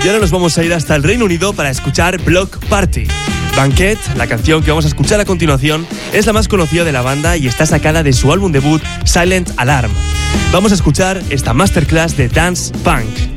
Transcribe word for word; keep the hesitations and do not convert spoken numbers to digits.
Y ahora nos vamos a ir hasta el Reino Unido para escuchar Block Party. Banquet, la canción que vamos a escuchar a continuación, es la más conocida de la banda y está sacada de su álbum debut Silent Alarm. Vamos a escuchar esta masterclass de Dance Punk.